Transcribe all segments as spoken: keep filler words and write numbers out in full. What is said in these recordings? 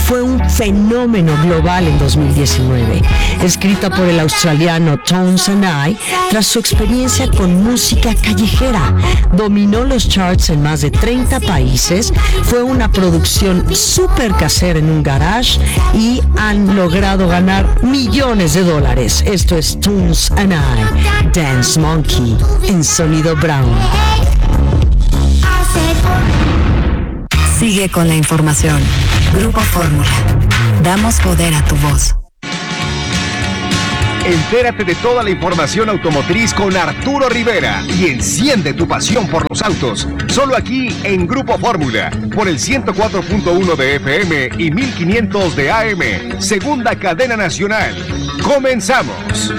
fue un fenómeno global en dos mil diecinueve. Escrita por el australiano Tones and I, tras su experiencia con música callejera, dominó los charts en más de treinta países, fue una producción súper casera en un garage y han logrado ganar millones de dólares. Esto es Tones and I, Dance Monkey, en Sonido Brown. Sigue con la información. Grupo Fórmula. Damos poder a tu voz. Entérate de toda la información automotriz con Arturo Rivera y enciende tu pasión por los autos. Solo aquí en Grupo Fórmula, por el ciento cuatro punto uno de F M y mil quinientos de A M, segunda cadena nacional. ¡Comenzamos!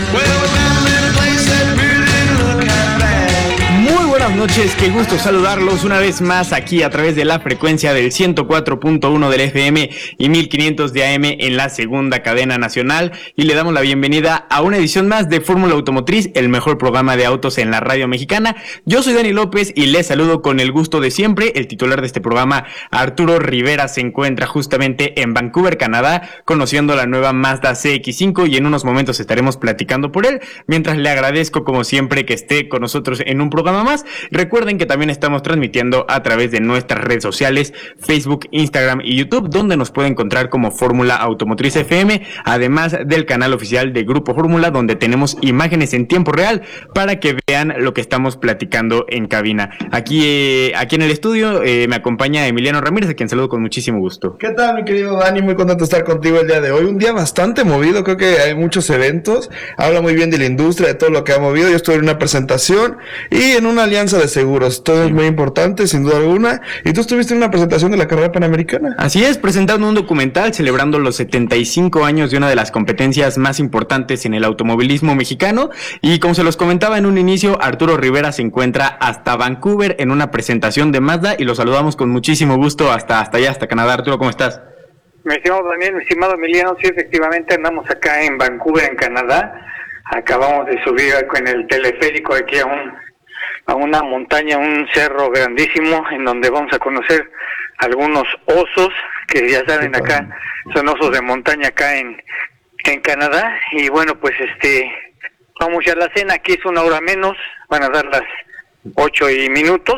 Muy buenas noches, qué gusto saludarlos una vez más aquí a través de la frecuencia del ciento cuatro punto uno del F M y mil quinientos de A M en la segunda cadena nacional, y le damos la bienvenida a una edición más de Fórmula Automotriz, el mejor programa de autos en la radio mexicana. Yo soy Dani López y les saludo con el gusto de siempre. El titular de este programa, Arturo Rivera, se encuentra justamente en Vancouver, Canadá, conociendo la nueva Mazda C X cinco, y en unos momentos estaremos platicando por él, mientras le agradezco como siempre que esté con nosotros en un programa más. Recuerden que también estamos transmitiendo a través de nuestras redes sociales, Facebook, Instagram y YouTube, donde nos puede encontrar como Fórmula Automotriz F M, además del canal oficial de Grupo Fórmula, donde tenemos imágenes en tiempo real para que vean lo que estamos platicando en cabina. Aquí, eh, aquí en el estudio eh, me acompaña Emiliano Ramírez, a quien saludo con muchísimo gusto. ¿Qué tal, mi querido Dani? Muy contento de estar contigo el día de hoy. Un día bastante movido, creo que hay muchos eventos. Habla muy bien de la industria, de todo lo que ha movido. Yo estuve en una presentación y en una alianza de seguros, todo es muy importante, sin duda alguna. Y tú estuviste en una presentación de la carrera panamericana. Así es, presentando un documental celebrando los setenta y cinco años de una de las competencias más importantes en el automovilismo mexicano. Y como se los comentaba en un inicio, Arturo Rivera se encuentra hasta Vancouver en una presentación de Mazda, y lo saludamos con muchísimo gusto hasta, hasta allá, hasta Canadá. Arturo, ¿cómo estás? Mi estimado Daniel, mi estimado Emiliano, sí, efectivamente andamos acá en Vancouver, en Canadá. Acabamos de subir con el teleférico aquí a un a una montaña, un cerro grandísimo, en donde vamos a conocer algunos osos, que ya saben, acá son osos de montaña acá en, en Canadá. Y bueno, pues este, vamos ya a la cena, aquí es una hora menos, van a dar las ocho y minutos,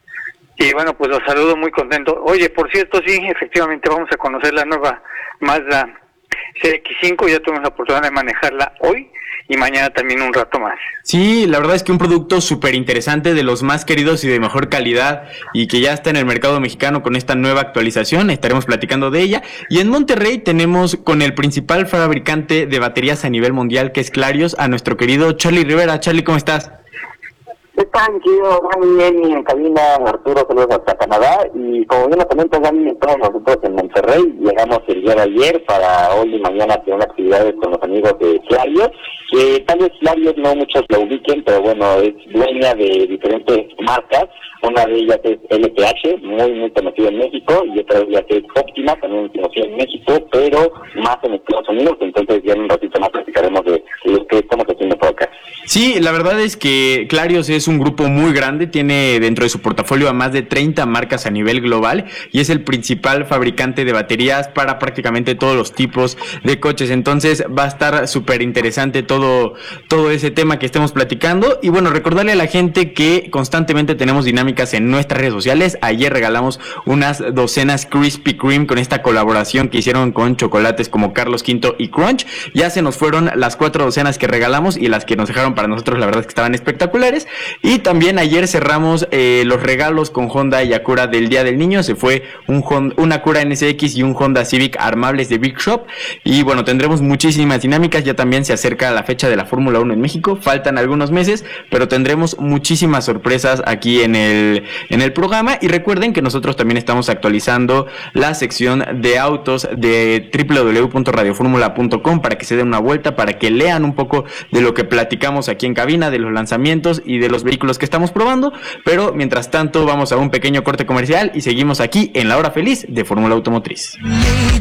y bueno, pues los saludo muy contento. Oye, por cierto, sí, efectivamente vamos a conocer la nueva Mazda C X cinco, ya tuvimos la oportunidad de manejarla hoy, y mañana también un rato más. Sí, la verdad es que un producto súper interesante, de los más queridos y de mejor calidad, y que ya está en el mercado mexicano con esta nueva actualización. Estaremos platicando de ella. Y en Monterrey tenemos con el principal fabricante de baterías a nivel mundial, que es Clarios, a nuestro querido Charlie Rivera. Charlie, ¿cómo estás? ¿Qué tal, querido? Muy bien, en cabina, Arturo, saludos hasta Canadá. Y como bien lo comentas, Dani, estamos nosotros en Monterrey. Llegamos el día de ayer para hoy y mañana tener actividades con los amigos de Clarios, que tal vez Clarios no muchos lo ubiquen, pero bueno, es dueña de diferentes marcas. Una de ellas es L P H, muy, muy conocida en México, y otra de ellas es Optima, también conocida en México, pero más en Estados Unidos. Entonces ya en un ratito más platicaremos de lo que estamos haciendo por acá. Sí, la verdad es que Clarios es un grupo muy grande, tiene dentro de su portafolio a más de treinta marcas a nivel global, y es el principal fabricante de baterías para prácticamente todos los tipos de coches. Entonces va a estar súper interesante todo, todo ese tema que estemos platicando. Y bueno, recordarle a la gente que constantemente tenemos dinámicas en nuestras redes sociales. Ayer regalamos unas docenas Krispy Kreme con esta colaboración que hicieron con chocolates como Carlos Quinto y Crunch. Ya se nos fueron las cuatro docenas que regalamos, y las que nos dejaron para nosotros la verdad es que estaban espectaculares. Y también ayer cerramos eh, los regalos con Honda y Acura del Día del Niño. Se fue un Honda, un Acura N S X y un Honda Civic armables de Big Shop. Y bueno, tendremos muchísimas dinámicas. Ya también se acerca la fecha de la Fórmula uno en México. Faltan algunos meses, pero tendremos muchísimas sorpresas aquí en el, en el programa. Y recuerden que nosotros también estamos actualizando la sección de autos de doble u doble u doble u punto radio fórmula punto com para que se den una vuelta, para que lean un poco de lo que platicamos aquí en cabina, de los lanzamientos y de los vehículos que estamos probando. Pero mientras tanto vamos a un pequeño corte comercial y seguimos aquí en la hora feliz de Fórmula Automotriz.